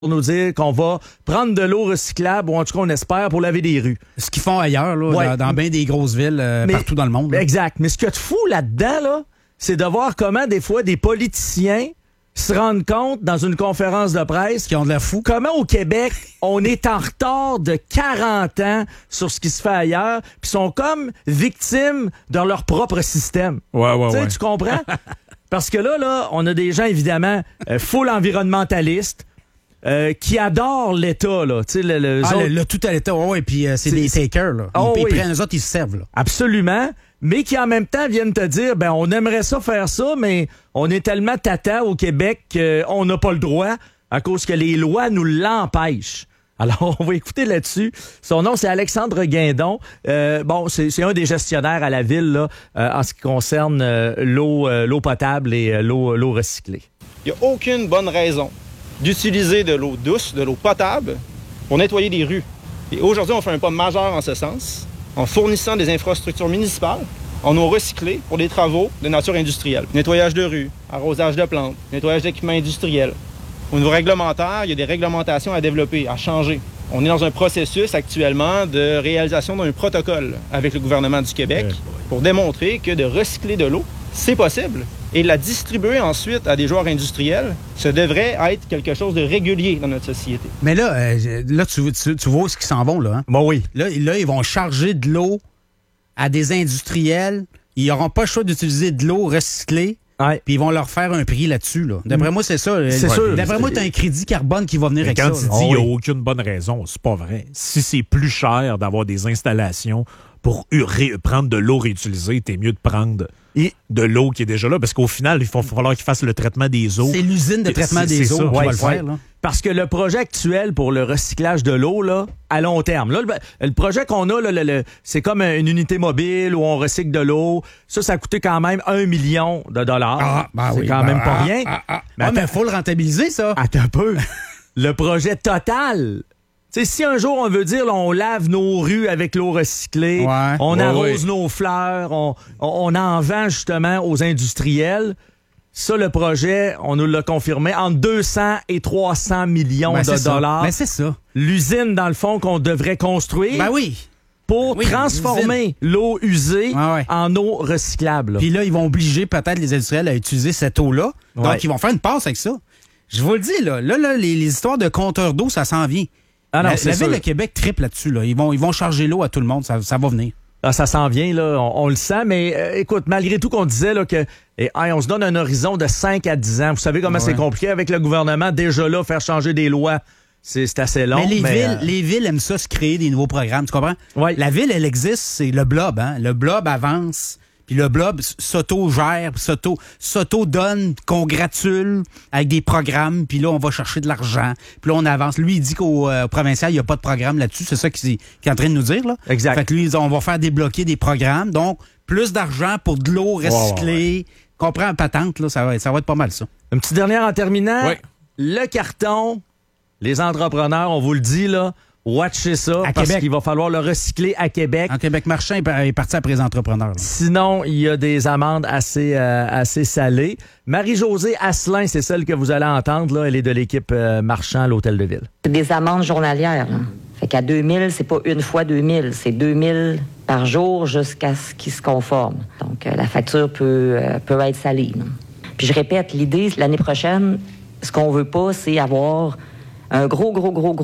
pour nous dire qu'on va prendre de l'eau recyclable, ou en tout cas on espère, pour laver des rues. Ce qu'ils font ailleurs, là, Ouais. dans bien des grosses villes partout dans le monde. Là. Exact. Mais ce qu'il y a de fou là-dedans, là, c'est de voir comment des fois des politiciens se rendent compte dans une conférence de presse Qui ont de la fou. comment au Québec, on est en retard de 40 ans sur ce qui se fait ailleurs, puis sont comme victimes de leur propre système. Tu sais, tu comprends? Parce que là, on a des gens, évidemment, full environnementalistes, qui adorent l'État, là. Tu sais, Le tout à l'état, ouais, puis c'est des takers, là. Ils prennent eux autres, ils se servent, là. Absolument. Mais qui, en même temps, viennent te dire, ben, on aimerait ça faire ça, mais on est tellement tata au Québec qu'on n'a pas le droit à cause que les lois nous l'empêchent. Alors, on va écouter là-dessus. Son nom, c'est Alexandre Guindon. C'est un des gestionnaires à la ville, là, en ce qui concerne l'eau potable et l'eau recyclée. Il n'y a aucune bonne raison d'utiliser de l'eau douce, de l'eau potable, pour nettoyer des rues. Et aujourd'hui, on fait un pas majeur en ce sens, en fournissant des infrastructures municipales en eau recyclée pour des travaux de nature industrielle. Nettoyage de rues, arrosage de plantes, nettoyage d'équipements industriels. Au niveau réglementaire, il y a des réglementations à développer, à changer. On est dans un processus actuellement de réalisation d'un protocole avec le gouvernement du Québec pour démontrer que de recycler de l'eau, c'est possible. Et la distribuer ensuite à des joueurs industriels, ça devrait être quelque chose de régulier dans notre société. Mais là, tu vois où ce qu'ils s'en vont, là. Hein? Bon, oui. Là, ils vont charger de l'eau à des industriels. Ils n'auront pas le choix d'utiliser de l'eau recyclée. Ouais. Puis ils vont leur faire un prix là-dessus. Là. D'après moi, c'est ça. C'est sûr. D'après moi, tu as un crédit carbone qui va venir avec Quand ça. tu là. dis qu'il n'y a aucune bonne raison, c'est pas vrai. Si c'est plus cher d'avoir des installations pour prendre de l'eau réutilisée, t'es mieux de prendre de l'eau qui est déjà là, parce qu'au final, il va falloir qu'ils fassent le traitement des eaux. C'est l'usine de traitement des c'est eaux ça. qui Ouais, va le faire. Là. Parce que le projet actuel pour le recyclage de l'eau, là, à long terme, là, le projet qu'on a, là, c'est comme une unité mobile où on recycle de l'eau. Ça a coûté quand même 1 million de dollars. C'est quand même pas rien. Mais il faut le rentabiliser, ça. Attends un peu. Le projet total. Tu sais, si un jour on veut dire, là, on lave nos rues avec l'eau recyclée, on arrose nos fleurs, on en vend justement aux industriels. Ça, le projet, on nous l'a confirmé, entre 200 et 300 millions de dollars. Mais c'est ça. L'usine, dans le fond, qu'on devrait construire pour transformer l'eau usée en eau recyclable. Puis là, ils vont obliger peut-être les industriels à utiliser cette eau-là. Donc, ils vont faire une passe avec ça. Je vous le dis, là les histoires de compteurs d'eau, ça s'en vient. Ah non, la ville de Québec triple là-dessus. Là. Ils vont charger l'eau à tout le monde. Ça va venir. Ah, ça s'en vient, là, on le sent, mais écoute, malgré tout qu'on disait là, que on se donne un horizon de 5 à 10 ans. Vous savez comment c'est compliqué avec le gouvernement. Déjà là, faire changer des lois, c'est assez long. Mais les villes aiment ça, se créer des nouveaux programmes, tu comprends? Ouais. La ville, elle existe, c'est le blob. Hein? Le blob avance, puis le blob s'auto-gère, s'auto-donne, congratule avec des programmes, puis là, on va chercher de l'argent, puis là, on avance. Lui, il dit qu'au provincial, il n'y a pas de programme là-dessus. C'est ça qu'il est en train de nous dire. Là. Exact. Fait que lui, on va faire débloquer des programmes. Donc, plus d'argent pour de l'eau recyclée. Comprends, patente, là, ça va être pas mal, ça. Une petite dernière en terminant. Oui. Le carton, les entrepreneurs, on vous le dit, là, watchez ça, parce qu'il va falloir le recycler à Québec. En Québec marchand est parti après les entrepreneurs. Là. Sinon, il y a des amendes assez salées. Marie-Josée Asselin, c'est celle que vous allez entendre. Là. Elle est de l'équipe marchand à l'Hôtel de Ville. C'est des amendes journalières. Là. Fait qu'à 2000, c'est pas une fois 2000, c'est 2000 par jour jusqu'à ce qu'ils se conforment. Donc, la facture peut être salée. Là. Puis je répète, l'idée, l'année prochaine, ce qu'on veut pas, c'est avoir un gros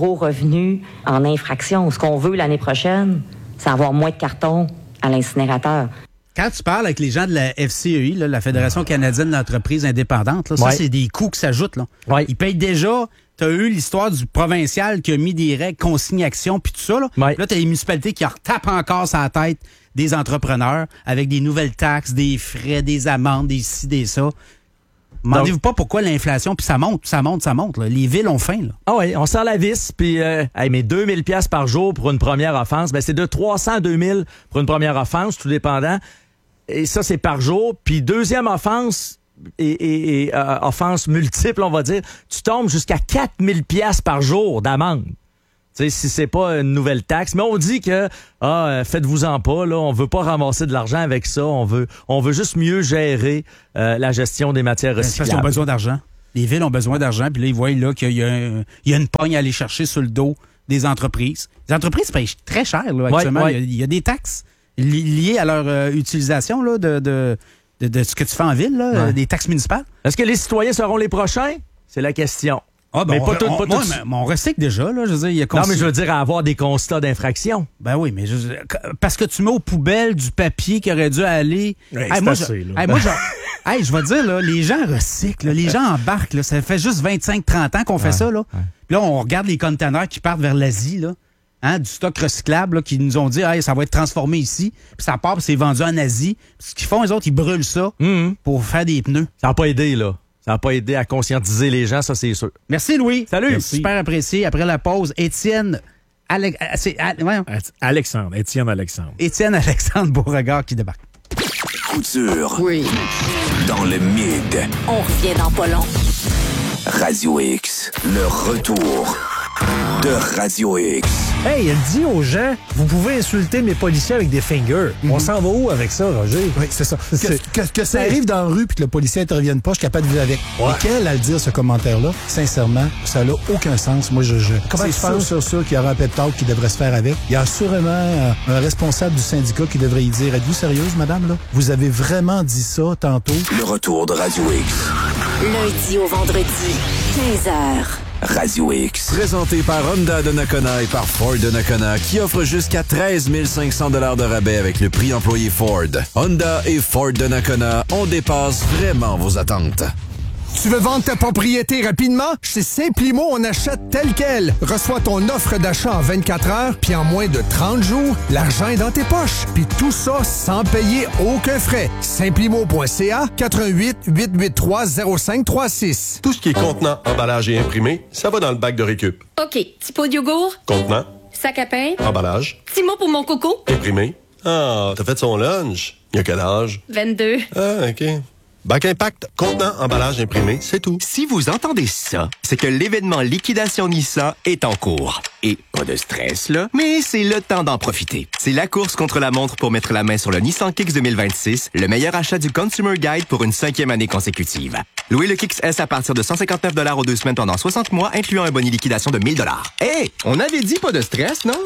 revenu en infraction. Ce qu'on veut l'année prochaine, c'est avoir moins de carton à l'incinérateur. Quand tu parles avec les gens de la FCEI, là, la Fédération canadienne d'entreprises indépendantes, là, ça, c'est des coûts qui s'ajoutent. Là. Ouais. Ils payent déjà. Tu as eu l'histoire du provincial qui a mis des règles, consigne-action, puis tout ça. Là, là tu as les municipalités qui retapent encore sa tête des entrepreneurs avec des nouvelles taxes, des frais, des amendes, des ci, des ça. Demandez-vous pas pourquoi l'inflation, puis ça monte. Là. Les villes ont faim. Là. Ah oui, on sort la vis, puis mais 2000 pièces par jour pour une première offense, ben c'est de 300 à 2000 pour une première offense, tout dépendant. Et ça, c'est par jour. Puis deuxième offense et offense multiple, on va dire, tu tombes jusqu'à 4000 pièces par jour d'amende. Tu sais, si c'est pas une nouvelle taxe. Mais on dit que faites-vous-en pas, là, on veut pas ramasser de l'argent avec ça. On veut juste mieux gérer la gestion des matières C'est parce qu'ils recyclables. ont besoin d'argent. Les villes ont besoin d'argent, puis là, ils voient là, qu'il y a une pogne à aller chercher sur le dos des entreprises. Les entreprises payent très cher là, actuellement. Ouais. Il y a des taxes liées à leur utilisation là, de ce que tu fais en ville, là, des taxes municipales. Est-ce que les citoyens seront les prochains? C'est la question. Ah, ben, on recycle déjà, là. Je veux dire, il y a non, mais je veux dire à avoir des constats d'infraction. Ben oui, mais parce que tu mets aux poubelles du papier qui aurait dû aller. Ouais, Je vais te dire, là, les gens recyclent, là, les gens embarquent, là, ça fait juste 25-30 ans qu'on fait ça, là. Ouais. Puis là, on regarde les containers qui partent vers l'Asie, là. Hein, du stock recyclable, là, qui nous ont dit, hey, ça va être transformé ici. Puis ça part, puis c'est vendu en Asie. Puis ce qu'ils font, les autres, ils brûlent ça pour faire des pneus. Ça n'a pas aidé, là. Ça n'a pas aidé à conscientiser les gens, ça, c'est sûr. Merci, Louis. Salut. Merci. Super apprécié. Après la pause, Étienne Alexandre Beauregard qui débarque. Couture. Oui. Dans le mid. On revient dans pas long. Radio X. Le retour de Radio X. Hey, elle dit aux gens, vous pouvez insulter mes policiers avec des fingers. On s'en va où avec ça, Roger? Oui, c'est ça. Que ça arrive dans la rue puis que le policier intervienne pas, je suis capable de vivre avec. Ouais. Et qu'elle, à le dire ce commentaire-là, sincèrement, ça n'a aucun sens. Moi, comment tu penses sûr qu'il y aura un pep talk qui devrait se faire avec? Il y a sûrement un responsable du syndicat qui devrait y dire, êtes-vous sérieuse, madame, là? Vous avez vraiment dit ça tantôt? Le retour de Radio X. Lundi au vendredi, 15h. Radio X. Présenté par Honda de Nakona et par Ford de Nakona, qui offre jusqu'à 13 500 $ de rabais avec le prix employé Ford. Honda et Ford de Nakona, on dépasse vraiment vos attentes. Tu veux vendre ta propriété rapidement? Chez Simplimo, on achète tel quel. Reçois ton offre d'achat en 24 heures, puis en moins de 30 jours, l'argent est dans tes poches. Puis tout ça sans payer aucun frais. Simplimo.ca, 88 883 0536. Tout ce qui est contenant, emballage et imprimé, ça va dans le bac de récup. OK. Petit pot de yogourt. Contenant. Sac à pain. Emballage. Petit mot pour mon coco. Imprimé. Ah, t'as fait son lunch. Il y a quel âge? 22. Ah, OK. Bac Impact, contenant, emballage imprimé, c'est tout. Si vous entendez ça, c'est que l'événement Liquidation Nissan est en cours. Et pas de stress, là, mais c'est le temps d'en profiter. C'est la course contre la montre pour mettre la main sur le Nissan Kicks 2026, le meilleur achat du Consumer Guide pour une 5e année consécutive. Louez le Kicks S à partir de 159 $ aux 2 semaines pendant 60 mois, incluant un bonus liquidation de 1 000 $. Hey, on avait dit pas de stress, non?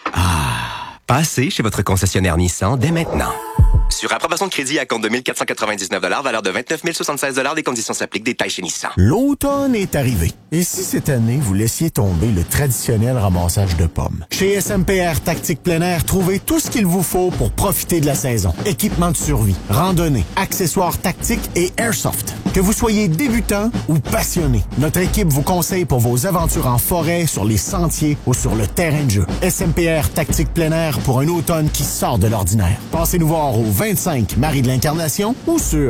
Ah, passez chez votre concessionnaire Nissan dès maintenant. Sur approbation de crédit à compte de 1 499 $, valeur de 29 076 $, des conditions s'appliquent, détails chez Nissan. L'automne est arrivé. Et si cette année, vous laissiez tomber le traditionnel ramassage de pommes? Chez SMPR Tactique Plein Air, trouvez tout ce qu'il vous faut pour profiter de la saison. Équipement de survie, randonnée, accessoires tactiques et airsoft. Que vous soyez débutant ou passionné, notre équipe vous conseille pour vos aventures en forêt, sur les sentiers ou sur le terrain de jeu. SMPR Tactique Plein Air pour un automne qui sort de l'ordinaire. Passez nous voir au 25 Marie de l'Incarnation ou sur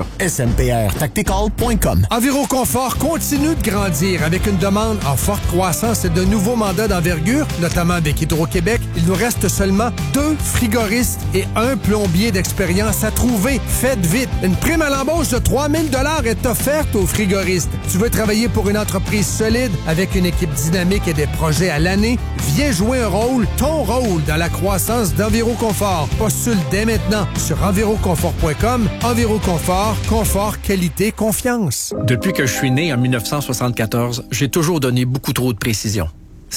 smprtactical.com. Enviroconfort continue de grandir avec une demande en forte croissance et de nouveaux mandats d'envergure, notamment avec Hydro-Québec. Il nous reste seulement 2 frigoristes et 1 plombier d'expérience à trouver. Faites vite. Une prime à l'embauche de 3 000 $ est offerte aux frigoristes. Tu veux travailler pour une entreprise solide avec une équipe dynamique et des projets à l'année? Viens jouer un rôle, ton rôle, dans la croissance d'Enviroconfort. Postule dès maintenant sur enviroconfort.com. Enviroconfort, confort, qualité, confiance. Depuis que je suis né en 1974, j'ai toujours donné beaucoup trop de précision.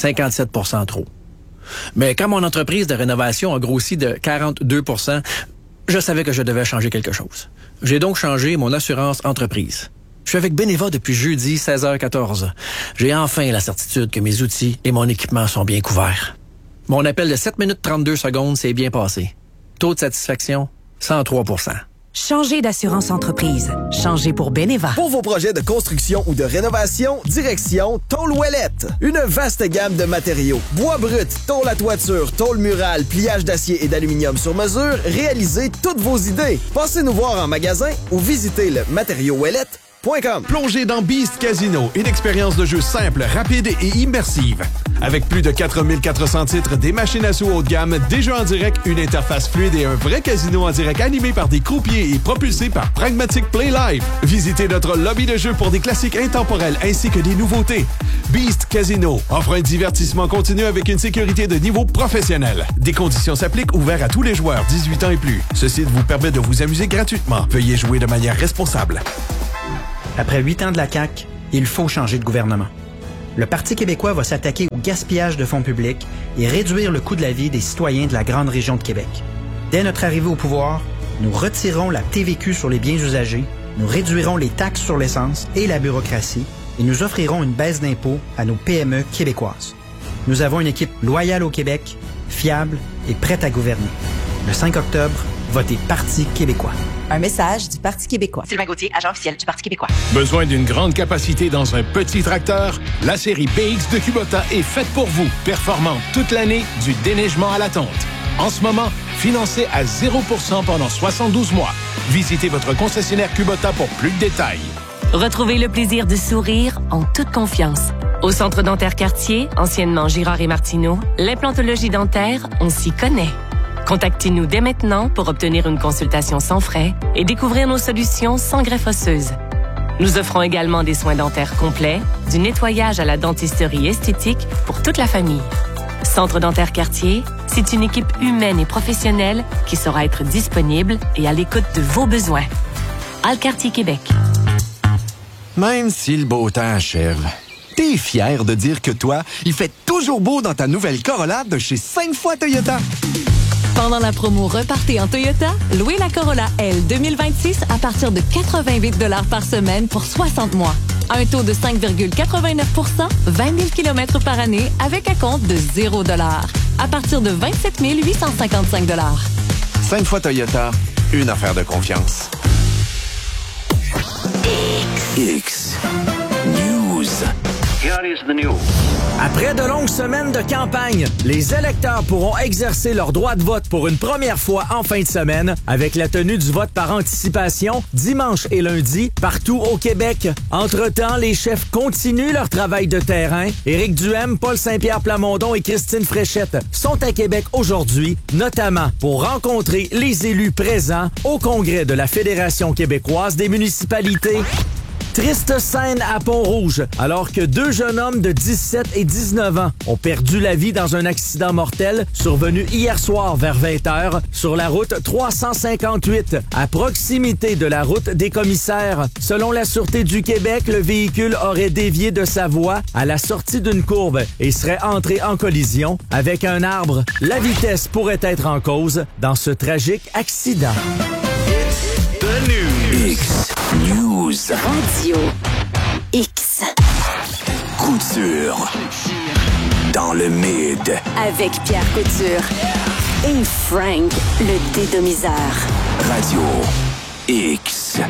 57 % trop. Mais quand mon entreprise de rénovation a grossi de 42 %, je savais que je devais changer quelque chose. J'ai donc changé mon assurance entreprise. Je suis avec Beneva depuis jeudi 16h14. J'ai enfin la certitude que mes outils et mon équipement sont bien couverts. Mon appel de 7 minutes 32 secondes s'est bien passé. Taux de satisfaction, 103 %. Changez d'assurance entreprise. Changez pour Beneva. Pour vos projets de construction ou de rénovation, direction Tôle Ouellette. Une vaste gamme de matériaux. Bois brut, tôle à toiture, tôle murale, pliage d'acier et d'aluminium sur mesure. Réalisez toutes vos idées. Passez nous voir en magasin ou visitez le matériauxouellette.com. Plongez dans Beast Casino, une expérience de jeu simple, rapide et immersive. Avec plus de 4400 titres, des machines à sous haut de gamme, des jeux en direct, une interface fluide et un vrai casino en direct animé par des croupiers et propulsé par Pragmatic Play Live. Visitez notre lobby de jeu pour des classiques intemporels ainsi que des nouveautés. Beast Casino offre un divertissement continu avec une sécurité de niveau professionnel. Des conditions s'appliquent, ouvert à tous les joueurs 18 ans et plus. Ce site vous permet de vous amuser gratuitement. Veuillez jouer de manière responsable. Après 8 ans de la CAQ, Il faut changer de gouvernement. Le Parti québécois va s'attaquer au gaspillage de fonds publics et réduire le coût de la vie des citoyens de la grande région de Québec. Dès notre arrivée au pouvoir, nous retirerons la TVQ sur les biens usagés, nous réduirons les taxes sur l'essence et la bureaucratie et nous offrirons une baisse d'impôts à nos PME québécoises. Nous avons une équipe loyale au Québec, fiable et prête à gouverner. Le 5 octobre, votez Parti québécois. Un message du Parti québécois. Sylvain Gauthier, agent officiel du Parti québécois. Besoin d'une grande capacité dans un petit tracteur? La série PX de Kubota est faite pour vous. Performante toute l'année, du déneigement à la tonte. En ce moment, financé à 0% pendant 72 mois. Visitez votre concessionnaire Kubota pour plus de détails. Retrouvez le plaisir de sourire en toute confiance. Au Centre dentaire Cartier, anciennement Girard et Martineau, l'implantologie dentaire, on s'y connaît. Contactez-nous dès maintenant pour obtenir une consultation sans frais et découvrir nos solutions sans greffe osseuse. Nous offrons également des soins dentaires complets, du nettoyage à la dentisterie esthétique pour toute la famille. Centre dentaire Cartier, c'est une équipe humaine et professionnelle qui saura être disponible et à l'écoute de vos besoins. Alcartier Québec. Même si le beau temps achève, t'es fier de dire que toi, il fait toujours beau dans ta nouvelle Corolla de chez 5 fois Toyota. Pendant la promo Repartez en Toyota, louez la Corolla L 2026 à partir de 88 $ par semaine pour 60 mois. Un taux de 5,89 %, 20 000 km par année avec un compte de 0 $. À partir de 27 855 $. 5 fois Toyota, une affaire de confiance. X News. Here is the news. Après de longues semaines de campagne, les électeurs pourront exercer leur droit de vote pour une première fois en fin de semaine avec la tenue du vote par anticipation dimanche et lundi partout au Québec. Entre-temps, les chefs continuent leur travail de terrain. Éric Duhem, Paul Saint-Pierre Plamondon et Christine Fréchette sont à Québec aujourd'hui, notamment pour rencontrer les élus présents au congrès de la Fédération québécoise des municipalités. Triste scène à Pont-Rouge, alors que deux jeunes hommes de 17 et 19 ans ont perdu la vie dans un accident mortel survenu hier soir vers 20h sur la route 358, à proximité de la route des commissaires. Selon la Sûreté du Québec, le véhicule aurait dévié de sa voie à la sortie d'une courbe et serait entré en collision avec un arbre. La vitesse pourrait être en cause dans ce tragique accident. The News. X News. Radio X. Couture. Dans le Mid. Avec Pierre Couture. Et Frank, le dédomiseur. Radio X.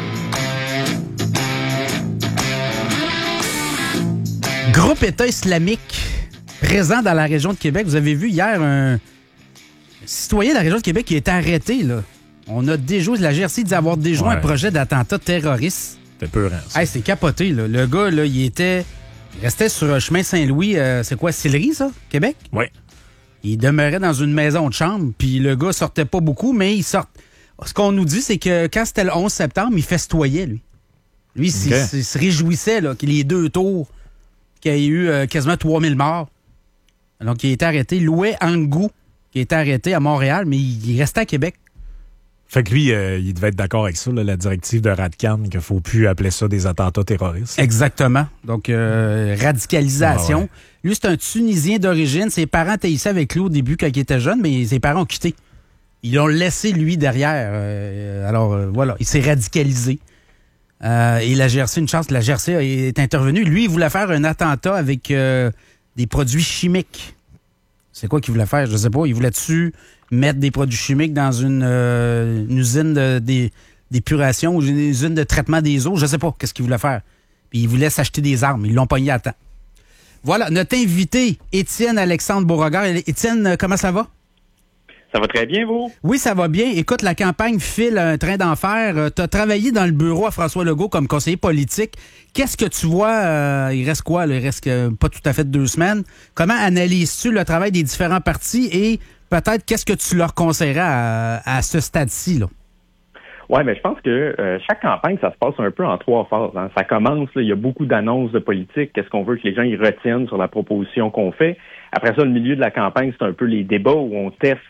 Groupe État islamique présent dans la région de Québec. Vous avez vu hier un citoyen de la région de Québec qui a été arrêté, là. On a déjoué, la GRC dit avoir déjoué un projet d'attentat terroriste. C'était peurant, ça. Hey, c'est capoté, là. Le gars, là, il restait sur un chemin Saint-Louis, c'est quoi, Sillery, ça, Québec? Oui. Il demeurait dans une maison de chambre, puis le gars sortait pas beaucoup, mais il sort. Ce qu'on nous dit, c'est que quand c'était le 11 septembre, il festoyait, lui. Lui, il se réjouissait, là, qu'il y ait 2 tours, qu'il y ait eu quasiment 3000 morts. Donc, il a été arrêté. Louis Angou, qui a été arrêté à Montréal, mais il restait à Québec. Fait que lui, il devait être d'accord avec ça, là, la directive de Radcan, qu'il ne faut plus appeler ça des attentats terroristes. Exactement. Donc, radicalisation. Ah ouais. Lui, c'est un Tunisien d'origine. Ses parents étaient ici avec lui au début quand il était jeune, mais ses parents ont quitté. Ils l'ont laissé, lui, derrière. Voilà, il s'est radicalisé. Et la GRC, une chance, la GRC est intervenue. Lui, il voulait faire un attentat avec des produits chimiques. C'est quoi qu'il voulait faire? Je sais pas. Il voulait-tu mettre des produits chimiques dans une usine d'épuration ou une usine de traitement des eaux? Je sais pas qu'est-ce qu'il voulait faire. Puis il voulait s'acheter des armes. Ils l'ont pogné à temps. Voilà, notre invité, Étienne Alexandre Beauregard. Étienne, comment ça va? Ça va très bien, vous? Oui, ça va bien. Écoute, la campagne file un train d'enfer. Tu as travaillé dans le bureau à François Legault comme conseiller politique. Qu'est-ce que tu vois? Il reste quoi? Là? Il reste pas tout à fait 2 semaines. Comment analyses-tu le travail des différents partis et peut-être qu'est-ce que tu leur conseillerais à ce stade-ci, là? Oui, mais je pense que chaque campagne, ça se passe un peu en 3 phases. Hein. Ça commence, là, il y a beaucoup d'annonces de politique. Qu'est-ce qu'on veut que les gens y retiennent sur la proposition qu'on fait? Après ça, le milieu de la campagne, c'est un peu les débats où on teste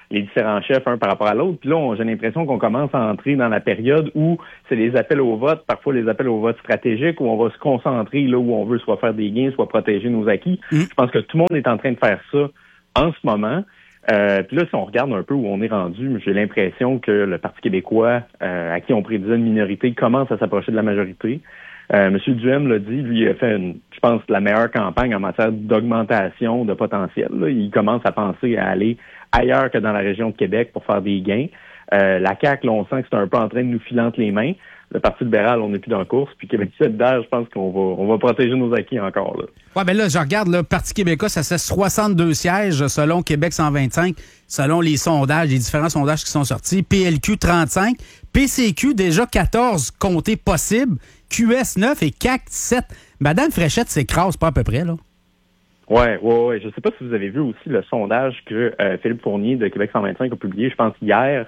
les différents chefs un par rapport à l'autre. Puis là, j'ai l'impression qu'on commence à entrer dans la période où c'est les appels au vote, parfois les appels au vote stratégiques, où on va se concentrer là où on veut soit faire des gains, soit protéger nos acquis. Je pense que tout le monde est en train de faire ça en ce moment. Puis là, si on regarde un peu où on est rendu, j'ai l'impression que le Parti québécois, à qui on prédisait une minorité, commence à s'approcher de la majorité. M. Duhaime l'a dit, lui, il a fait, je pense, la meilleure campagne en matière d'augmentation de potentiel. Là. Il commence à penser à aller ailleurs que dans la région de Québec pour faire des gains. La CAQ, là, on sent que c'est un peu en train de nous filer entre les mains. Le Parti libéral, on n'est plus dans la course. Puis Québec solidaire, je pense on va protéger nos acquis encore. Là. Ouais, ben là, je regarde, le Parti québécois, ça fait 62 sièges selon Québec 125, selon les sondages, les différents sondages qui sont sortis. PLQ 35, PCQ déjà 14 comtés possibles, QS 9 et CAQ 7. Madame Fréchette s'écrase pas à peu près, là. Ouais. Je sais pas si vous avez vu aussi le sondage que Philippe Fournier de Québec 125 a publié, je pense hier.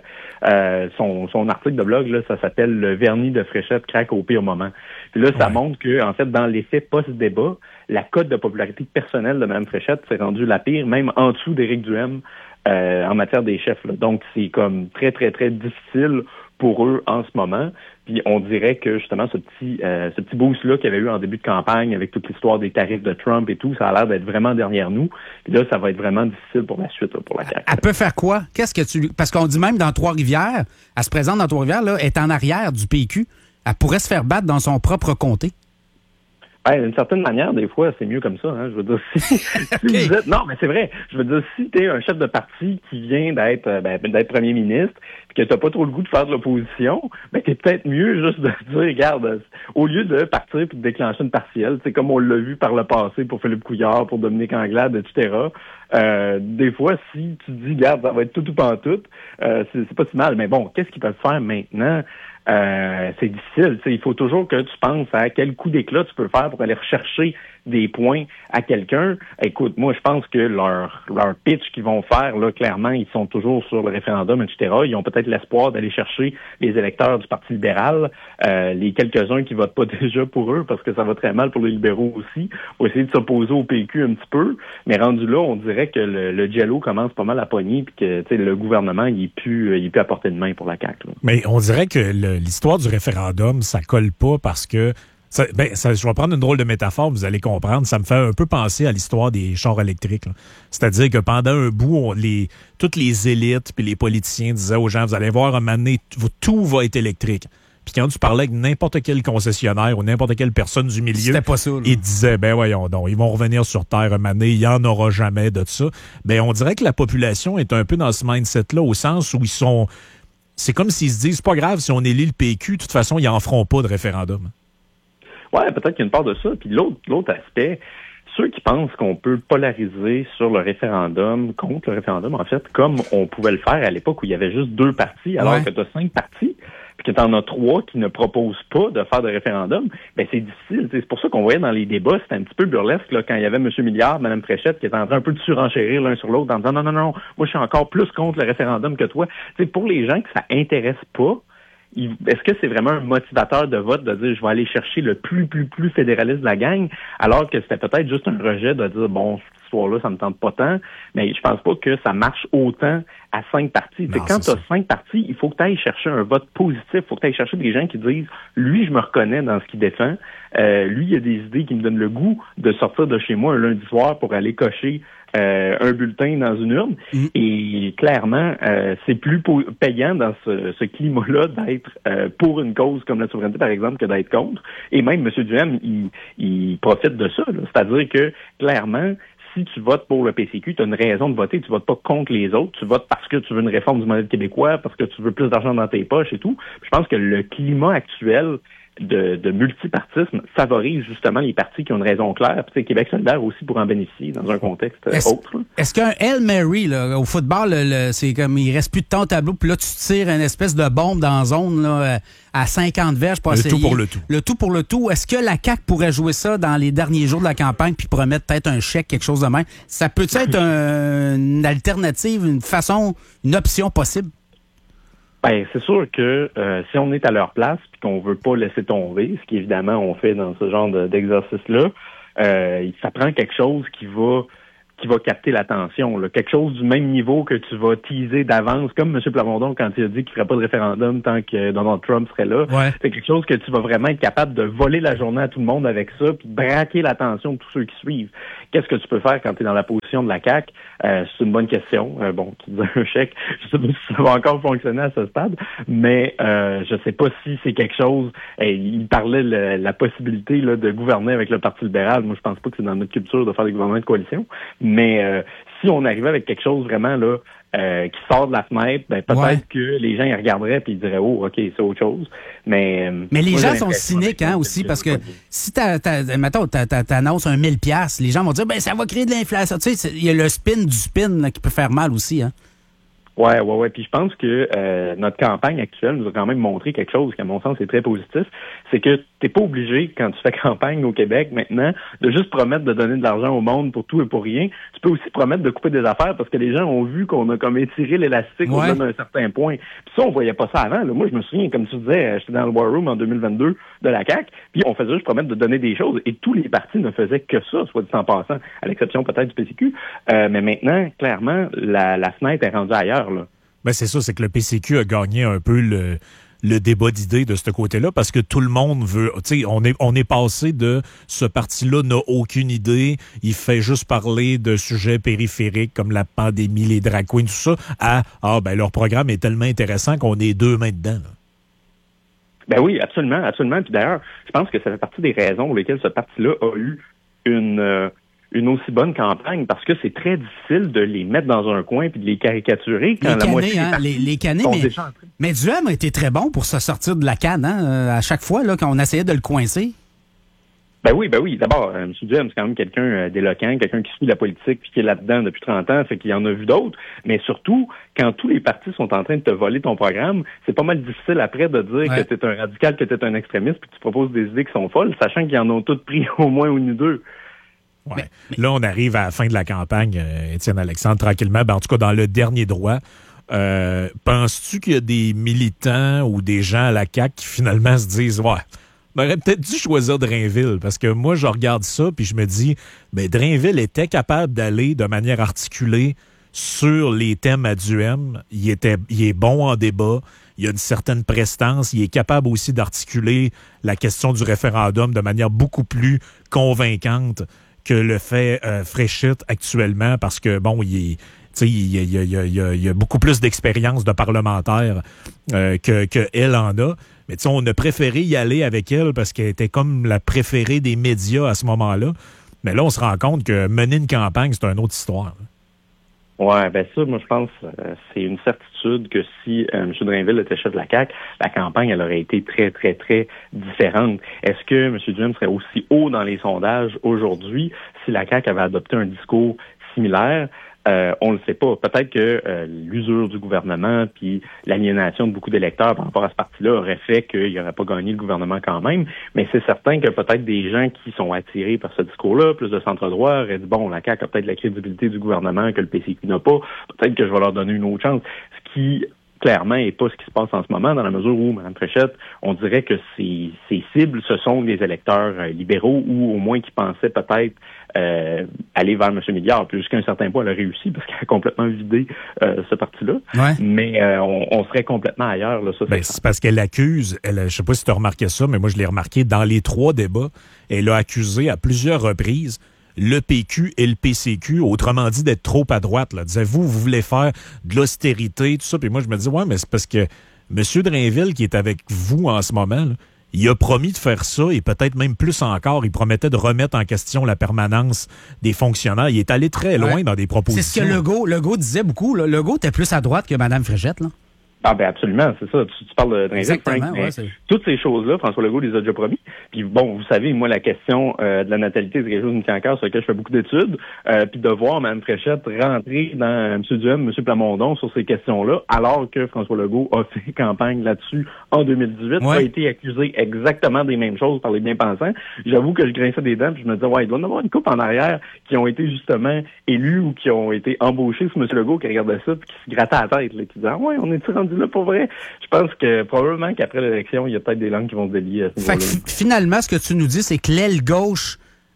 Son article de blog, là, ça s'appelle « Le vernis de Fréchette craque au pire moment ». Puis là, ça montre que, en fait, dans l'effet post-débat, la cote de popularité personnelle de Mme Fréchette s'est rendue la pire, même en dessous d'Éric Duhaime en matière des chefs. Là. Donc, c'est comme très, très, très difficile pour eux en ce moment. Puis on dirait que justement ce petit boost-là qu'il y avait eu en début de campagne avec toute l'histoire des tarifs de Trump et tout, ça a l'air d'être vraiment derrière nous. Puis là, ça va être vraiment difficile pour la suite, là, pour la CAQ. Elle peut faire quoi? Parce qu'on dit même dans Trois-Rivières, elle se présente dans Trois-Rivières, là, elle est en arrière du PQ. Elle pourrait se faire battre dans son propre comté. D'une certaine manière, des fois, c'est mieux comme ça. Hein. Je veux dire, si vous êtes... Non, mais c'est vrai. Je veux dire, si tu es un chef de parti qui vient d'être premier ministre, puis que t'as pas trop le goût de faire de l'opposition, ben t'es peut-être mieux juste de dire, regarde, au lieu de partir puis de déclencher une partielle, c'est comme on l'a vu par le passé pour Philippe Couillard, pour Dominique Anglade, etc. Des fois, si tu te dis, regarde, ça va être tout ou pas tout, c'est pas si mal. Mais bon, qu'est-ce qu'ils peuvent faire maintenant? C'est difficile. T'sais, il faut toujours que tu penses à quel coup d'éclat tu peux faire pour aller rechercher des points à quelqu'un. Écoute, moi, je pense que leur pitch qu'ils vont faire, là, clairement, ils sont toujours sur le référendum, etc. Ils ont peut-être l'espoir d'aller chercher les électeurs du Parti libéral, les quelques-uns qui votent pas déjà pour eux, parce que ça va très mal pour les libéraux aussi, pour essayer de s'opposer au PQ un petit peu. Mais rendu là, on dirait que le jello commence pas mal à pogner, puis que le gouvernement, il est plus à portée de main pour la CAQ. Là. Mais on dirait que l'histoire du référendum, ça colle pas parce que je vais prendre une drôle de métaphore, vous allez comprendre. Ça me fait un peu penser à l'histoire des chars électriques. Là. C'est-à-dire que pendant un bout, toutes les élites puis les politiciens disaient aux gens, vous allez voir, un moment donné, tout va être électrique. Puis quand tu parlais avec n'importe quel concessionnaire ou n'importe quelle personne du milieu, pas ça, ils disaient, ben voyons donc, ils vont revenir sur Terre un moment donné, il n'y en aura jamais de ça. Ben on dirait que la population est un peu dans ce mindset-là, au sens où ils sont... C'est comme s'ils se disent, c'est pas grave si on élit le PQ, de toute façon, ils n'en feront pas de référendum. Ouais, peut-être qu'il y a une part de ça. Puis l'autre aspect, ceux qui pensent qu'on peut polariser sur le référendum, contre le référendum, en fait, comme on pouvait le faire à l'époque où il y avait juste 2 partis, alors que tu as 5 partis, puis que tu en as 3 qui ne proposent pas de faire de référendum, ben c'est difficile. C'est pour ça qu'on voyait dans les débats, c'était un petit peu burlesque là, quand il y avait M. Milliard, Mme Fréchette, qui étaient en train un peu de surenchérir l'un sur l'autre en disant non, moi je suis encore plus contre le référendum que toi. T'sais, pour les gens que ça intéresse pas, est-ce que c'est vraiment un motivateur de vote de dire je vais aller chercher le plus fédéraliste de la gang, alors que c'était peut-être juste un rejet de dire bon, cette histoire-là, ça me tente pas tant, mais je pense pas que ça marche autant à 5 partis. Non, quand tu as 5 partis, il faut que tu ailles chercher un vote positif, il faut que tu ailles chercher des gens qui disent lui, je me reconnais dans ce qu'il défend, lui, il a des idées qui me donnent le goût de sortir de chez moi un lundi soir pour aller cocher un bulletin dans une urne. Et clairement, c'est plus payant dans ce climat-là d'être pour une cause comme la souveraineté, par exemple, que d'être contre. Et même M. Duhaime, il profite de ça. Là. C'est-à-dire que, clairement, si tu votes pour le PCQ, tu as une raison de voter. Tu votes pas contre les autres. Tu votes parce que tu veux une réforme du modèle québécois, parce que tu veux plus d'argent dans tes poches et tout. Je pense que le climat actuel de multipartisme favorise justement les partis qui ont une raison claire. Puis Québec solidaire aussi pour en bénéficier dans un contexte autre. Là. Est-ce qu'un Hail Mary là, au football, c'est comme il reste plus de temps au tableau, puis là tu tires une espèce de bombe dans la zone là, à 50 verges pour essayer. Le tout pour le tout. Le tout pour le tout. Est-ce que la CAQ pourrait jouer ça dans les derniers jours de la campagne puis promettre peut-être un chèque, quelque chose de même? Ça peut être une alternative, une option possible? Ben, c'est sûr que si on est à leur place puis qu'on veut pas laisser tomber, ce qu'évidemment on fait dans ce genre d'exercice-là, ça prend quelque chose qui va qui va capter l'attention, là. Quelque chose du même niveau que tu vas teaser d'avance, comme M. Plamondon quand il a dit qu'il ferait pas de référendum tant que Donald Trump serait là. Ouais. C'est quelque chose que tu vas vraiment être capable de voler la journée à tout le monde avec ça, puis de braquer l'attention de tous ceux qui suivent. Qu'est-ce que tu peux faire quand tu es dans la position de la CAQ? C'est une bonne question. Qui dit un chèque, je sais pas si ça va encore fonctionner à ce stade, mais je sais pas si c'est quelque chose. Il parlait la possibilité là, de gouverner avec le Parti libéral. Moi, je pense pas que c'est dans notre culture de faire des gouvernements de coalition, mais si on arrivait avec quelque chose vraiment là qui sort de la fenêtre, peut-être que les gens y regarderaient puis ils diraient oh ok c'est autre chose. Mais les gens sont cyniques aussi parce que si t'annonces un 1000$, les gens vont dire ça va créer de l'inflation. Tu sais, il y a le spin du spin là, qui peut faire mal aussi, hein. Ouais. Puis je pense que notre campagne actuelle nous a quand même montré quelque chose qui, à mon sens, est très positif. C'est que t'es pas obligé, quand tu fais campagne au Québec maintenant, de juste promettre de donner de l'argent au monde pour tout et pour rien. Tu peux aussi promettre de couper des affaires parce que les gens ont vu qu'on a comme étiré l'élastique au-delà d'un certain point. Puis ça, on voyait pas ça avant. Là. Moi, je me souviens, comme tu disais, j'étais dans le War Room en 2022 de la CAQ, puis on faisait juste promettre de donner des choses. Et tous les partis ne faisaient que ça, soit dit en passant, à l'exception peut-être du PCQ. Mais maintenant, clairement, la fenêtre est rendue ailleurs. Là. Ben c'est ça, c'est que le PCQ a gagné un peu le débat d'idées de ce côté-là parce que tout le monde veut, tu sais, on est passé de ce parti-là n'a aucune idée, il fait juste parler de sujets périphériques comme la pandémie, les drag queens, tout ça, à leur programme est tellement intéressant qu'on est deux mains dedans. Là. Ben oui, absolument. Puis d'ailleurs, je pense que ça fait partie des raisons pour lesquelles ce parti-là a eu une aussi bonne campagne parce que c'est très difficile de les mettre dans un coin puis de les caricaturer quand la moitié les canets, mais Duhem a été très bon pour se sortir de la canne à chaque fois là quand on essayait de le coincer. Ben oui. D'abord, M. Duhem, c'est quand même quelqu'un d'éloquent, quelqu'un qui suit la politique puis qui est là-dedans depuis 30 ans, fait qu'il y en a vu d'autres. Mais surtout, quand tous les partis sont en train de te voler ton programme, c'est pas mal difficile après de dire que t'es un radical, que t'es un extrémiste puis que tu proposes des idées qui sont folles, sachant qu'ils en ont toutes pris au moins une ou deux. Ouais. Là, on arrive à la fin de la campagne, Étienne Alexandre, tranquillement. En tout cas, dans le dernier droit, penses-tu qu'il y a des militants ou des gens à la CAQ qui finalement se disent « Ouais, on aurait peut-être dû choisir Drainville » parce que moi, je regarde ça puis je me dis Drainville était capable d'aller de manière articulée sur les thèmes à Duhem. Il est bon en débat. Il a une certaine prestance. Il est capable aussi d'articuler la question du référendum de manière beaucoup plus convaincante que le fait Fréchette actuellement parce que, il y a beaucoup plus d'expérience de parlementaire que elle en a. Mais on a préféré y aller avec elle parce qu'elle était comme la préférée des médias à ce moment-là. Mais là, on se rend compte que mener une campagne, c'est une autre histoire. Ouais, ça, moi, je pense c'est une certitude que si M. Drainville était chef de la CAQ, la campagne, elle aurait été très, très, très différente. Est-ce que M. Duhem serait aussi haut dans les sondages aujourd'hui si la CAQ avait adopté un discours similaire? On le sait pas. Peut-être que l'usure du gouvernement puis l'aliénation de beaucoup d'électeurs par rapport à ce parti-là aurait fait qu'il n'aurait pas gagné le gouvernement quand même. Mais c'est certain que peut-être des gens qui sont attirés par ce discours-là, plus de centre-droit, auraient dit la CAQ a peut-être la crédibilité du gouvernement que le PCQ n'a pas. Peut-être que je vais leur donner une autre chance. Ce qui clairement n'est pas ce qui se passe en ce moment, dans la mesure où, Mme Fréchette, on dirait que ses cibles, ce sont des électeurs libéraux ou au moins qui pensaient peut-être aller vers M. Milliard. Puis jusqu'à un certain point, elle a réussi parce qu'elle a complètement vidé ce parti-là. Ouais. Mais on serait complètement ailleurs. Là, c'est parce qu'elle accuse, je sais pas si tu as remarqué ça, mais moi je l'ai remarqué, dans les 3 débats, elle a accusé à plusieurs reprises le PQ et le PCQ, autrement dit d'être trop à droite. Là. Disait, vous voulez faire de l'austérité, tout ça. Puis moi, je me dis, mais c'est parce que M. Drainville, qui est avec vous en ce moment, là, il a promis de faire ça et peut-être même plus encore. Il promettait de remettre en question la permanence des fonctionnaires. Il est allé très loin dans des propositions. C'est ce que Legault disait beaucoup. Là. Legault était plus à droite que Mme Fréchette, là. Ah absolument, c'est ça. Tu parles de Drainville, Frank, mais toutes ces choses-là, François Legault les a déjà promis. Puis vous savez, moi, la question de la natalité, c'est quelque chose qui me tient à cœur, sur lequel je fais beaucoup d'études. Puis de voir Mme Fréchette rentrer dans M. Duhem, M. Plamondon sur ces questions-là, alors que François Legault a fait campagne là-dessus en 2018, a été accusé exactement des mêmes choses par les bien-pensants. J'avoue que je grinçais des dents, puis je me disais, il doit y en avoir une couple en arrière qui ont été justement élus ou qui ont été embauchés sur M. Legault, qui regardait ça, puis qui se grattait la tête, là, qui disait, on est rendu là pour vrai. Je pense que probablement qu'après l'élection, il y a peut-être des langues qui vont se délier à ce niveau-là. Finalement, ce que tu nous dis, c'est que l'aile gauche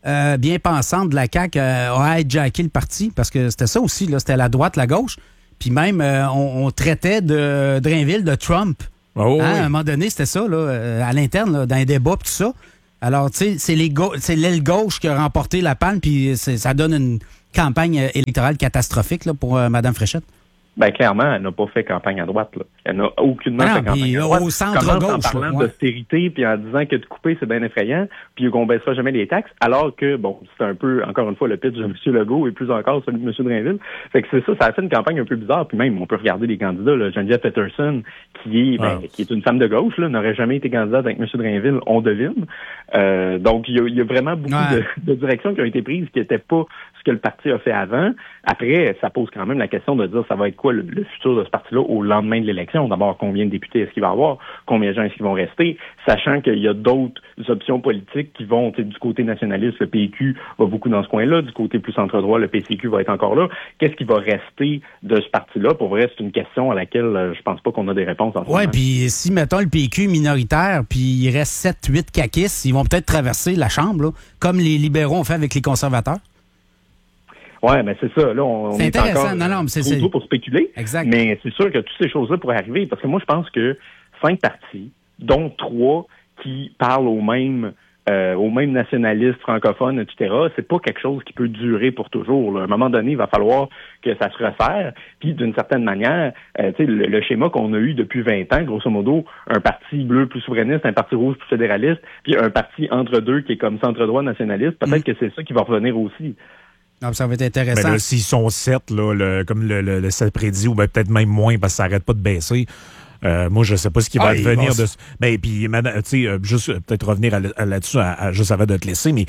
bien pensante de la CAQ a hijacké le parti, parce que c'était ça aussi, là, c'était la droite, la gauche. Puis même, on traitait de Drainville de Trump. Oh, À oui. un moment donné, c'était ça, là, à l'interne, là, dans les débats, tout ça. Alors, tu sais, c'est l'aile gauche qui a remporté la palme, puis ça donne une campagne électorale catastrophique là, pour Mme Fréchette. Ben clairement, elle n'a pas fait campagne à droite. Là. Elle n'a aucunement fait campagne à droite. Au centre-gauche. En parlant d'austérité, puis en disant que de couper, c'est bien effrayant, puis qu'on baissera jamais les taxes, alors que, bon, c'est un peu, encore une fois, le pitch de M. Legault et plus encore celui de M. Drainville. Fait que c'est ça, ça a fait une campagne un peu bizarre, puis même, on peut regarder les candidats, là, Geneviève Peterson, qui est une femme de gauche, là, n'aurait jamais été candidate avec M. Drainville, on devine. Donc, il y a vraiment beaucoup de directions qui ont été prises qui n'étaient pas ce que le parti a fait avant. Après, ça pose quand même la question de dire ça va être quoi le futur de ce parti-là au lendemain de l'élection. D'abord, combien de députés est-ce qu'il va y avoir? Combien de gens est-ce qu'ils vont rester? Sachant qu'il y a d'autres options politiques qui vont, du côté nationaliste, le PQ va beaucoup dans ce coin-là. Du côté plus centre-droit, le PCQ va être encore là. Qu'est-ce qui va rester de ce parti-là? Pour vrai, c'est une question à laquelle je pense pas qu'on a des réponses en ce moment. Oui, puis si, mettons, le PQ minoritaire, puis il reste 7-8 caquistes, ils vont peut-être traverser la Chambre, là, comme les libéraux ont fait avec les conservateurs. Ouais, mais c'est ça. Là, on est intéressant. encore Non, mais c'est trop pour spéculer. Exact. Mais c'est sûr que toutes ces choses-là pourraient arriver. Parce que moi, je pense que 5 partis, dont 3 qui parlent aux mêmes nationalistes francophones, etc., c'est pas quelque chose qui peut durer pour toujours. Là. À un moment donné, il va falloir que ça se resserre. Puis, d'une certaine manière, le schéma qu'on a eu depuis 20 ans, grosso modo, un parti bleu plus souverainiste, un parti rouge plus fédéraliste, puis un parti entre deux qui est comme centre-droit nationaliste, peut-être que c'est ça qui va revenir aussi. Non, ça va être intéressant. Mais là, s'ils sont 7, là, comme le 7 prédit, ou peut-être même moins, parce que ça n'arrête pas de baisser, moi, je sais pas ce qui va advenir de... Ben, puis, tu sais, juste peut-être revenir là-dessus, juste avant de te laisser, mais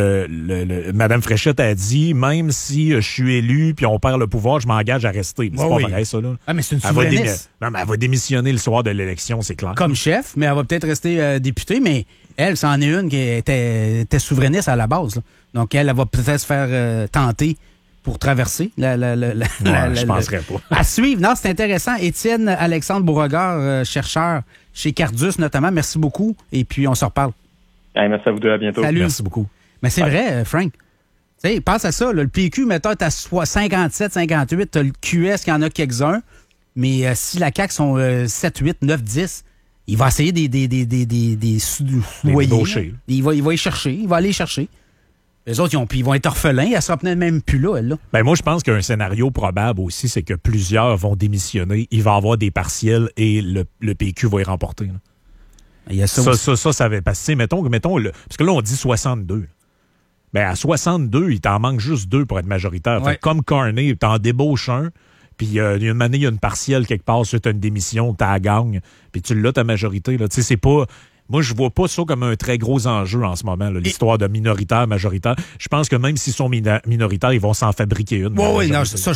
Mme Fréchette a dit, même si je suis élu, puis on perd le pouvoir, je m'engage à rester. C'est pas vrai, ça, là. Ah, mais c'est une souverainiste. Non, mais elle va démissionner le soir de l'élection, c'est clair. Comme chef, mais elle va peut-être rester députée, mais elle, c'en est une qui était souverainiste à la base, là. Donc, elle va peut-être se faire tenter pour traverser je penserais pas. À suivre. Non, c'est intéressant. Étienne Alexandre Beauregard, chercheur chez Cardus notamment. Merci beaucoup. Et puis, on se reparle. Merci à vous deux. À bientôt. Salut. Merci beaucoup. Mais c'est vrai, Frank. Tu sais, pense à ça. Là, le PQ, mettons, t'as 57, 58. T'as le QS qui en a quelques-uns. Mais si la CAQ sont 7, 8, 9, 10... Il va essayer des débauchés. Il va y chercher. Il va aller chercher. Les autres, ils vont être orphelins. Elle sera peut-être même plus là, elle. Là. Ben moi, je pense qu'un scénario probable aussi, c'est que plusieurs vont démissionner. Il va y avoir des partiels et le PQ va y remporter. Là. Il y a ça va passer. Mettons, parce que là, on dit 62. Ben à 62, il t'en manque juste 2 pour être majoritaire. Ouais. Fait que comme Carney, t'en débauches un. Puis il y a une année, il y a une partielle quelque part, tu as une démission, tu la gagnes, puis tu l'as ta majorité. Tu sais, c'est pas. Moi, je vois pas ça comme un très gros enjeu en ce moment, là, l'histoire de minoritaire, majoritaire. Je pense que même s'ils sont minoritaires, ils vont s'en fabriquer une. Oui, non, ça,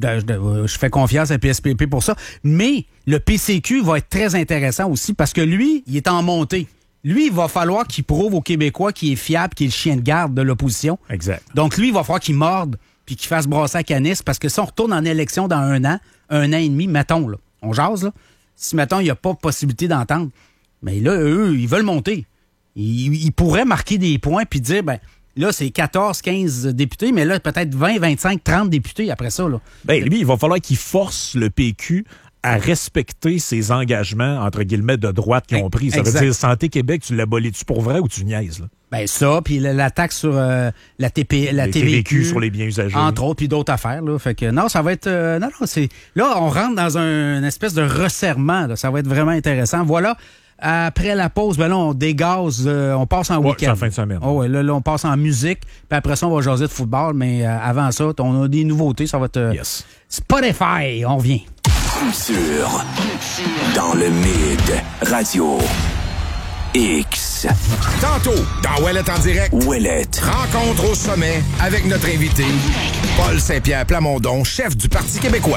je fais confiance à PSPP pour ça. Mais le PCQ va être très intéressant aussi parce que lui, il est en montée. Lui, il va falloir qu'il prouve aux Québécois qu'il est fiable, qu'il est le chien de garde de l'opposition. Exact. Donc, lui, il va falloir qu'il morde puis qu'il fasse brasser à canis, parce que si on retourne en élection dans 1 an et demi, mettons, là, on jase, là, si, mettons, il n'y a pas possibilité d'entendre, mais là, eux, ils veulent monter. Ils pourraient marquer des points puis dire, ben là, c'est 14, 15 députés, mais là, peut-être 20, 25, 30 députés après ça. Là. Ben, lui, il va falloir qu'il force le PQ à respecter ses engagements, entre guillemets, de droite qu'ils ont pris. Ça veut dire, Santé Québec, tu l'abolis-tu pour vrai ou tu niaises, là? Ben ça, puis la taxe sur la TVQ sur les biens usagers. Entre autres, puis d'autres affaires. Là. Fait que non, ça va être... c'est... Là, on rentre dans une espèce de resserrement. Là. Ça va être vraiment intéressant. Voilà. Après la pause, ben là, on dégaze, on passe en week-end. C'est la fin de semaine. Oh, ouais, là, on passe en musique, puis après ça, on va jaser de football. Mais avant ça, on a des nouveautés. Ça va être Spotify. On revient. Culture. Dans le Mid. Radio. X. Tantôt, dans Ouellette en direct. Ouellette. Rencontre au sommet avec notre invité, Paul Saint-Pierre Plamondon, chef du Parti québécois.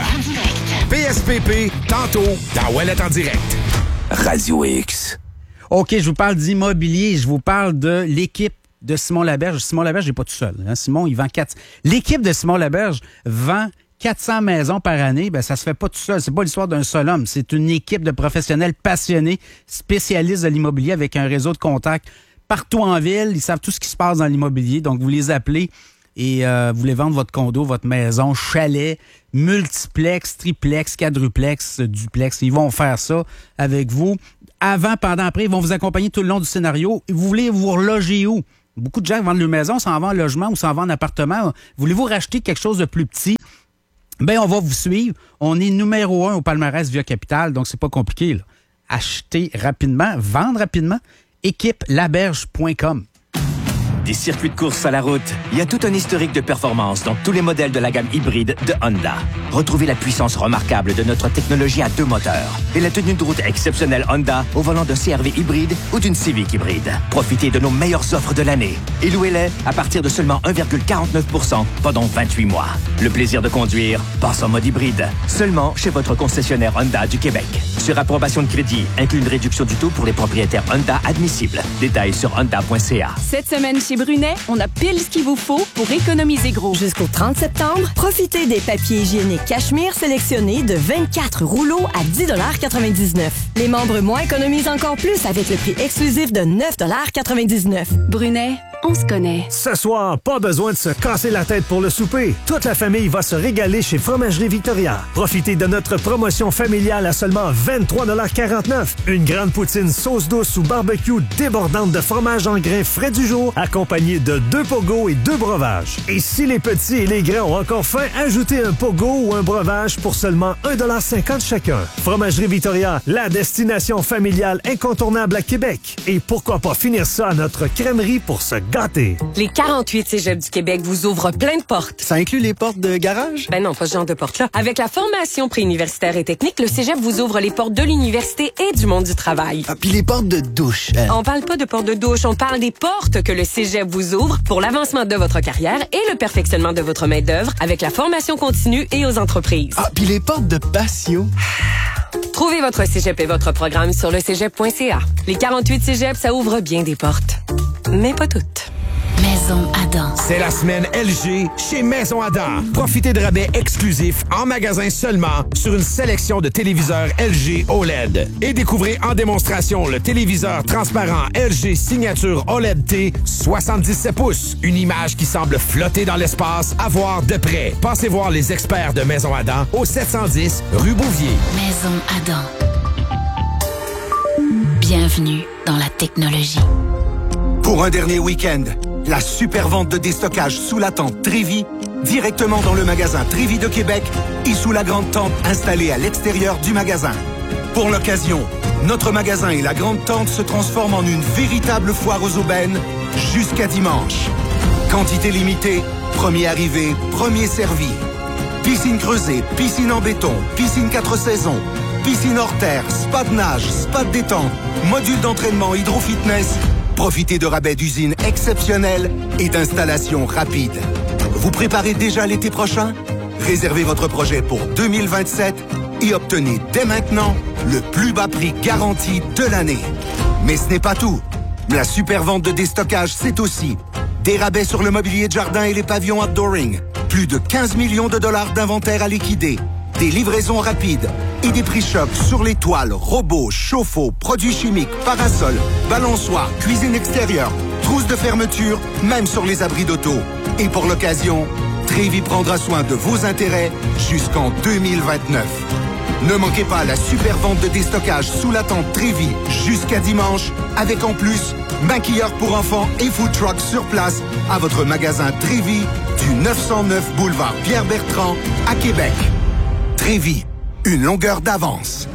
PSPP, tantôt, dans Ouellette en direct. Radio X. OK, je vous parle d'immobilier. Je vous parle de l'équipe de Simon Laberge. Simon Laberge n'est pas tout seul. Hein? Simon, il vend 4... L'équipe de Simon Laberge vend 400 maisons par année, ben ça se fait pas tout seul. C'est pas l'histoire d'un seul homme. C'est une équipe de professionnels passionnés, spécialistes de l'immobilier avec un réseau de contacts partout en ville. Ils savent tout ce qui se passe dans l'immobilier. Donc, vous les appelez et vous voulez vendre votre condo, votre maison, chalet, multiplex, triplex, quadruplex, duplex. Ils vont faire ça avec vous. Avant, pendant, après, ils vont vous accompagner tout le long du scénario. Vous voulez vous reloger où? Beaucoup de gens vendent leur maison, s'en vont en logement ou s'en vont en appartement. Voulez-vous racheter quelque chose de plus petit? Ben, on va vous suivre. On est numéro 1 au palmarès Via Capital, donc c'est pas compliqué, là. Achetez rapidement, vendre rapidement. équipelaberge.com. Des circuits de course à la route, il y a tout un historique de performance dans tous les modèles de la gamme hybride de Honda. Retrouvez la puissance remarquable de notre technologie à 2 moteurs et la tenue de route exceptionnelle Honda au volant d'un CR-V hybride ou d'une Civic hybride. Profitez de nos meilleures offres de l'année et louez-les à partir de seulement 1,49% pendant 28 mois. Le plaisir de conduire passe en mode hybride, seulement chez votre concessionnaire Honda du Québec. Sur approbation de crédit, inclut une réduction du taux pour les propriétaires Honda admissibles. Détails sur honda.ca. Cette semaine chez Brunet, on a pile ce qu'il vous faut pour économiser gros. Jusqu'au 30 septembre, profitez des papiers hygiéniques Cachemire sélectionnés de 24 rouleaux à 10,99 $. Les membres moins économisent encore plus avec le prix exclusif de 9,99 $. Brunet, on se connaît. Ce soir, pas besoin de se casser la tête pour le souper. Toute la famille va se régaler chez Fromagerie Victoria. Profitez de notre promotion familiale à seulement 23,49 $. Une grande poutine sauce douce ou barbecue débordante de fromage en grains frais du jour, accompagné de 2 pogos et 2 breuvages. Et si les petits et les grands ont encore faim, ajoutez un pogo ou un breuvage pour seulement 1,50 $ chacun. Fromagerie Victoria, la destination familiale incontournable à Québec. Et pourquoi pas finir ça à notre crèmerie pour se gâter. Les 48 cégeps du Québec vous ouvrent plein de portes. Ça inclut les portes de garage? Ben non, pas ce genre de portes-là. Avec la formation préuniversitaire et technique, le cégep vous ouvre les portes de l'université et du monde du travail. Ah, puis les portes de douche. On parle pas de portes de douche, on parle des portes que le cégep vous ouvre pour l'avancement de votre carrière et le perfectionnement de votre main-d'œuvre avec la formation continue et aux entreprises. Ah, puis les portes de patio. Trouvez votre cégep et votre programme sur le cégep.ca. Les 48 cégeps, ça ouvre bien des portes. Mais pas toutes. Maison Adam. C'est la semaine LG chez Maison Adam. Profitez de rabais exclusifs en magasin seulement sur une sélection de téléviseurs LG OLED. Et découvrez en démonstration le téléviseur transparent LG Signature OLED T 77 pouces. Une image qui semble flotter dans l'espace à voir de près. Passez voir les experts de Maison Adam au 710 rue Bouvier. Maison Adam. Bienvenue dans la technologie. Pour un dernier week-end, la super vente de déstockage sous la tente Trévi, directement dans le magasin Trévi de Québec et sous la grande tente installée à l'extérieur du magasin. Pour l'occasion, notre magasin et la grande tente se transforment en une véritable foire aux aubaines jusqu'à dimanche. Quantité limitée, premier arrivé, premier servi. Piscine creusée, piscine en béton, piscine 4 saisons, piscine hors terre, spa de nage, spa de détente, module d'entraînement hydro-fitness. Profitez de rabais d'usine exceptionnels et d'installations rapides. Vous préparez déjà l'été prochain? Réservez votre projet pour 2027 et obtenez dès maintenant le plus bas prix garanti de l'année. Mais ce n'est pas tout. La super vente de déstockage, c'est aussi des rabais sur le mobilier de jardin et les pavillons outdooring, plus de 15 millions de dollars d'inventaire à liquider, des livraisons rapides et des prix chocs sur les toiles, robots, chauffe-eau, produits chimiques, parasols, balançoires, cuisine extérieure, trousses de fermeture, même sur les abris d'auto. Et pour l'occasion, Trévi prendra soin de vos intérêts jusqu'en 2029. Ne manquez pas la super vente de déstockage sous la tente Trévi jusqu'à dimanche, avec en plus maquilleurs pour enfants et food truck sur place à votre magasin Trévi du 909 boulevard Pierre-Bertrand à Québec. Trévi, une longueur d'avance.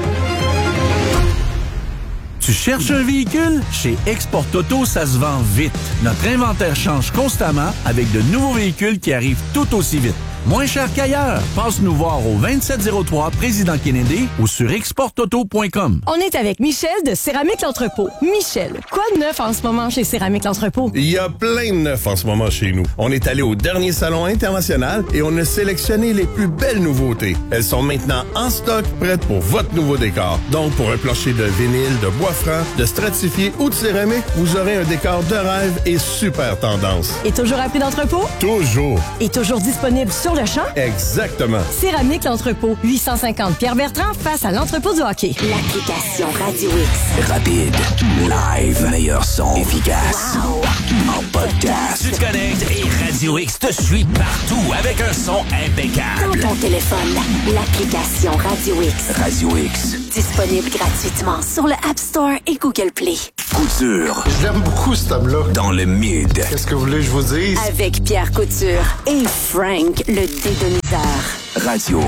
Tu cherches un véhicule? Chez Export Auto, ça se vend vite. Notre inventaire change constamment avec de nouveaux véhicules qui arrivent tout aussi vite. Moins cher qu'ailleurs. Passe nous voir au 2703 Président Kennedy ou sur exportauto.com. On est avec Michel de Céramique L'Entrepôt. Michel, quoi de neuf en ce moment chez Céramique L'Entrepôt? Il y a plein de neuf en ce moment chez nous. On est allé au dernier salon international et on a sélectionné les plus belles nouveautés. Elles sont maintenant en stock, prêtes pour votre nouveau décor. Donc, pour un plancher de vinyle, de bois franc, de stratifié ou de céramique, vous aurez un décor de rêve et super tendance. Et toujours à prix d'entrepôt? Toujours. Et toujours disponible sur sur le champ? Exactement. Céramique L'Entrepôt. 850 Pierre-Bertrand face à l'entrepôt du hockey. L'application Radio X. Rapide, live, meilleur son, efficace. Wow. En podcast. Tu te connectes et Radio X te suit partout avec un son impeccable. Dans ton téléphone, l'application Radio X. Radio X. Disponible gratuitement sur le App Store et Google Play. Couture. Je l'aime beaucoup, cet homme-là. Dans le mid. Qu'est-ce que vous voulez que je vous dise? Avec Pierre Couture et Frank, le dédoniteur. Radio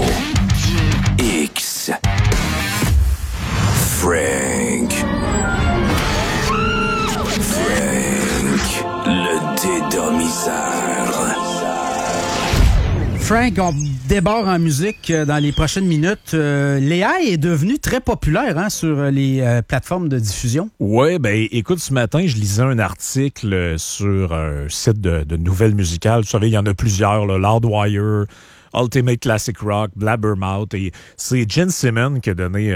X. Frank, le dédomiseur. Frank, on déborde en musique dans les prochaines minutes. L'AI est devenu très populaire sur les plateformes de diffusion. Oui, ben écoute, ce matin, je lisais un article sur un site de nouvelles musicales. Vous savez, il y en a plusieurs, là, Loudwire, Ultimate Classic Rock, Blabbermouth. Et c'est Gene Simmons qui a donné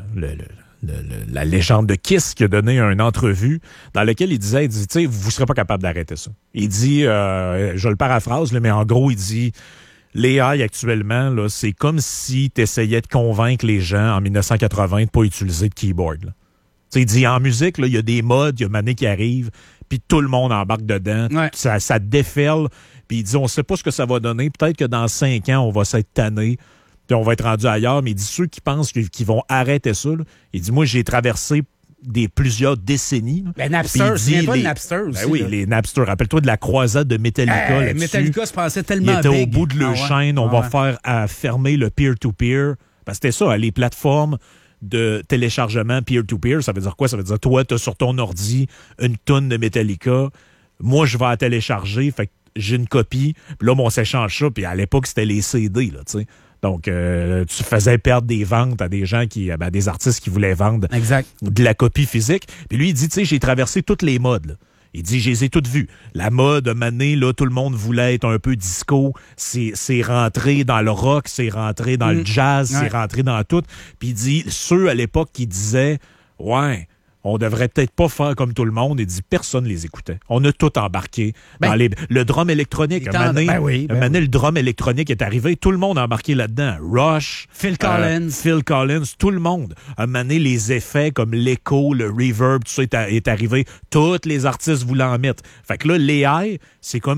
la légende de Kiss, qui a donné une entrevue dans laquelle il dit, tu sais, vous ne serez pas capable d'arrêter ça. Il dit, je le paraphrase, là, mais en gros, il dit, l'AI actuellement, là, c'est comme si tu essayais de convaincre les gens en 1980 de ne pas utiliser de keyboard. Là. Il dit, en musique, il y a des modes, il y a Mané qui arrive, puis tout le monde embarque dedans. Ouais. Ça déferle. Puis il dit, on ne sait pas ce que ça va donner. Peut-être que dans 5 ans, on va s'être tanné, puis on va être rendu ailleurs. Mais il dit, ceux qui pensent qu'ils vont arrêter ça, là, il dit, moi, j'ai traversé plusieurs décennies. Ben, Napster, c'est pas de Napster aussi. Ben oui, là. Les Napster. Rappelle-toi de la croisade de Metallica là-dessus. Metallica se passait tellement big. Il était big. au bout de leur chaîne. On va faire fermer le peer-to-peer. Ben, c'était ça, les plateformes de téléchargement peer-to-peer. Ça veut dire quoi? Ça veut dire, toi, tu as sur ton ordi une tonne de Metallica. Moi, je vais la télécharger. Fait que j'ai une copie. Puis là, on s'échange ça. Puis à l'époque, c'était les CD, là, tu sais. Donc, tu faisais perdre des ventes à des gens des artistes qui voulaient vendre de la copie physique. Puis lui, il dit, tu sais, j'ai traversé toutes les modes, là. Il dit, je les ai toutes vues. La mode, Mané, là, tout le monde voulait être un peu disco. C'est rentré dans le rock, c'est rentré dans le jazz, c'est rentré dans tout. Puis il dit, ceux à l'époque qui disaient, ouais, on devrait peut-être pas faire comme tout le monde. Il dit, personne les écoutait. On a tout embarqué. Dans le drum électronique. Le drum électronique est arrivé. Tout le monde a embarqué là-dedans. Rush. Phil Collins, tout le monde. À un moment donné, les effets comme l'écho, le reverb, tout ça est arrivé. Tous les artistes voulaient en mettre. Fait que là, l'AI, c'est comme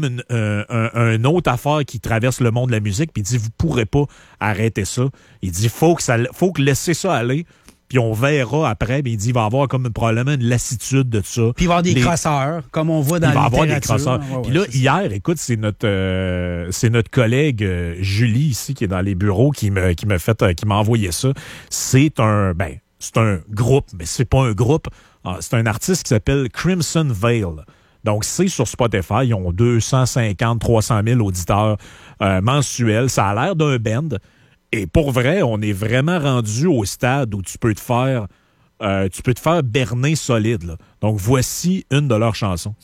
une autre affaire qui traverse le monde de la musique. Puis il dit, vous pourrez pas arrêter ça. Il dit, faut que laisser ça aller. Puis on verra après, mais il dit qu'il va y avoir comme probablement une lassitude de ça. Puis il va y avoir des crosseurs, comme on voit dans la littérature. Il va y avoir des crosseurs. Puis là, hier, écoute, c'est notre collègue Julie ici, qui est dans les bureaux, qui m'a envoyé ça. C'est un groupe, mais c'est pas un groupe. C'est un artiste qui s'appelle Crimson Veil. Donc, c'est sur Spotify. Ils ont 250, 300 000 auditeurs mensuels. Ça a l'air d'un band. Et pour vrai, on est vraiment rendu au stade où tu peux te faire berner solide. Là. Donc, voici une de leurs chansons.